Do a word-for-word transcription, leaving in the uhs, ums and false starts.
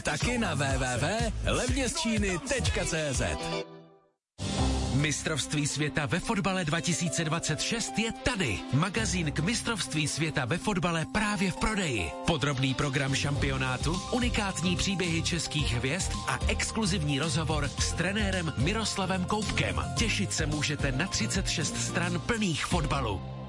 Taky na w w w tečka levně z číny tečka cé zet. Mistrovství světa ve fotbale dva tisíce dvacet šest je tady. Magazín k mistrovství světa ve fotbale právě v prodeji. Podrobný program šampionátu, unikátní příběhy českých hvězd a exkluzivní rozhovor s trenérem Miroslavem Koupkem. Těšit se můžete na třicet šest stran plných fotbalu.